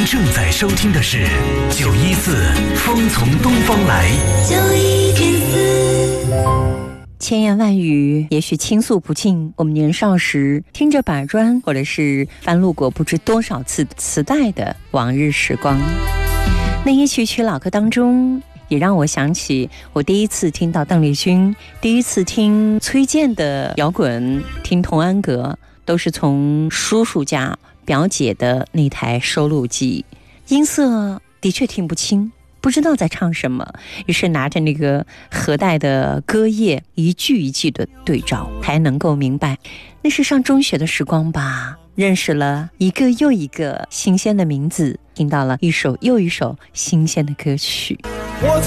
正在收听的是914风从东方来 91.4。千言万语也许倾诉不尽，我们年少时听着板砖或者是翻录过不知多少次磁带的往日时光。那一曲曲老歌当中，也让我想起我第一次听到邓丽君，第一次听崔健的摇滚，听童安格，都是从叔叔家表姐的那台收录机，音色的确听不清，不知道在唱什么，于是拿着那个盒带的歌页一句一句的对照，才能够明白那是上中学的时光吧。认识了一个又一个新鲜的名字，听到了一首又一首新鲜的歌曲。 我